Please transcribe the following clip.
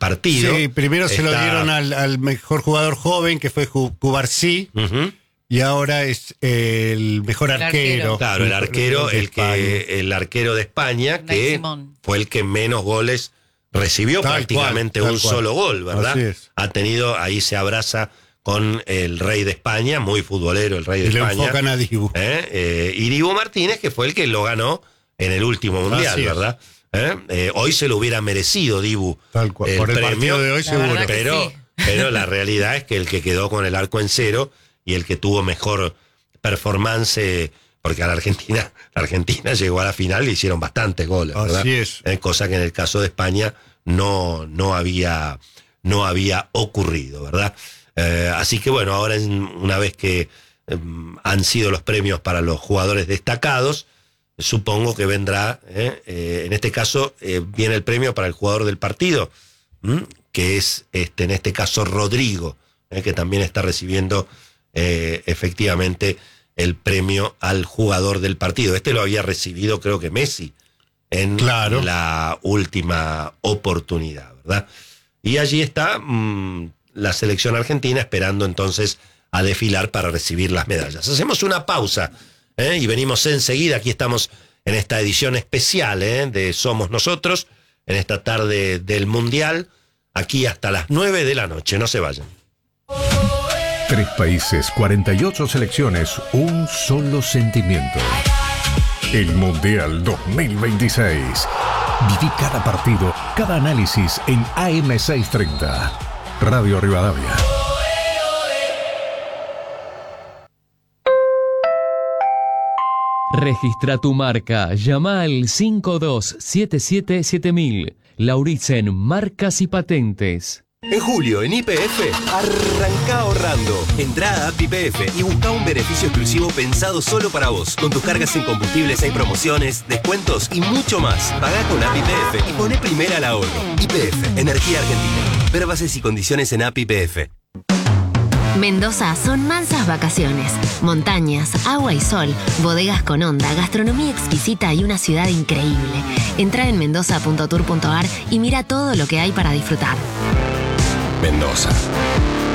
partido. Sí, primero se lo dieron al mejor jugador joven, que fue Cubarsí, y ahora es el mejor arquero. Claro, el arquero de España, que fue el que menos goles recibió, prácticamente un solo gol, ¿verdad? Ha tenido, ahí se abraza con el rey de España, muy futbolero el rey de España. Le enfocan a Dibu. Y Dibu Martínez, que fue el que lo ganó en el último mundial, ¿verdad? Hoy se lo hubiera merecido Dibu. Tal cual. Por el partido de hoy seguro. Pero la realidad es que el que quedó con el arco en cero y el que tuvo mejor performance, porque a la Argentina llegó a la final y le hicieron bastantes goles, ¿verdad? Así es. Cosa que en el caso de España no había ocurrido, ¿verdad? Así que bueno, ahora una vez que han sido los premios para los jugadores destacados, supongo que vendrá, en este caso, viene el premio para el jugador del partido, que es en este caso Rodrigo, que también está recibiendo efectivamente el premio al jugador del partido. Este lo había recibido, creo que Messi, en la última oportunidad, ¿verdad? Y allí está la selección argentina esperando entonces a desfilar para recibir las medallas. Hacemos una pausa y venimos enseguida. Aquí estamos en esta edición especial de Somos Nosotros, en esta tarde del Mundial, aquí hasta las 9 de la noche. No se vayan. 3 países, 48 selecciones, un solo sentimiento. El Mundial 2026. Viví cada partido, cada análisis en AM630. Radio Rivadavia. Registra tu marca. Llama al 52777000. Lauritzen Marcas y Patentes. En julio, en YPF, arranca ahorrando. Entrá a App YPF y busca un beneficio exclusivo pensado solo para vos. Con tus cargas en combustibles hay promociones, descuentos y mucho más. Pagá con App YPF y poné primera al ahorro. YPF, Energía Argentina. Ver bases y condiciones en App YPF. Mendoza son mansas vacaciones, montañas, agua y sol, bodegas con onda, gastronomía exquisita y una ciudad increíble. Entra en mendoza.tour.ar y mira todo lo que hay para disfrutar. Mendoza.